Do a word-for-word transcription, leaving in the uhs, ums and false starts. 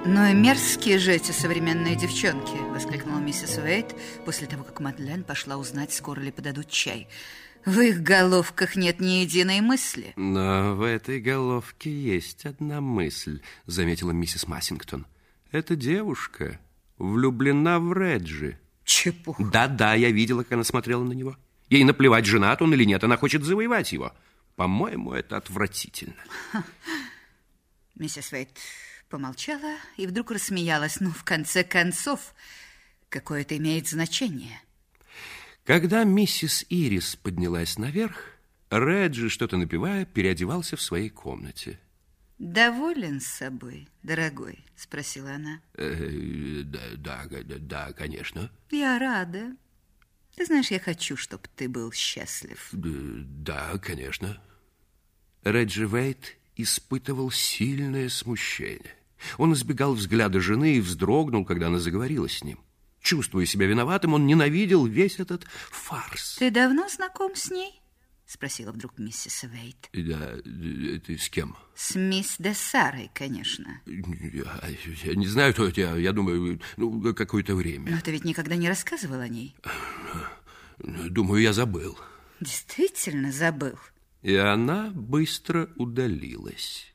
«Ну и мерзкие же эти современные девчонки!» — воскликнула миссис Уэйт после того, как Мадлен пошла узнать, скоро ли подадут чай. «В их головках нет ни единой мысли». «Но в этой головке есть одна мысль», — заметила миссис Массингтон. «Эта девушка влюблена в Реджи». Чепуха. Да-да, я видела, как она смотрела на него. Ей наплевать, женат он или нет, она хочет завоевать его. По-моему, это отвратительно. Миссис Уэйт помолчала и вдруг рассмеялась. Ну, в конце концов, какое это имеет значение? Когда миссис Ирис поднялась наверх, Реджи, что-то напевая, переодевался в своей комнате. «Доволен собой, дорогой?» — спросила она. Э, да, да, да, да, конечно. «Я рада. Ты знаешь, я хочу, чтобы ты был счастлив». Да, конечно. Реджи Уэйт испытывал сильное смущение. Он избегал взгляда жены и вздрогнул, когда она заговорила с ним. Чувствуя себя виноватым, он ненавидел весь этот фарс. «Ты давно знаком с ней?» — спросила вдруг миссис Уэйт. Да, ты с кем? С мисс де Сарой, конечно. Я, я не знаю, кто это, я, я думаю, ну, какое-то время. Но ты ведь никогда не рассказывал о ней? Думаю, я забыл. Действительно забыл? И она быстро удалилась.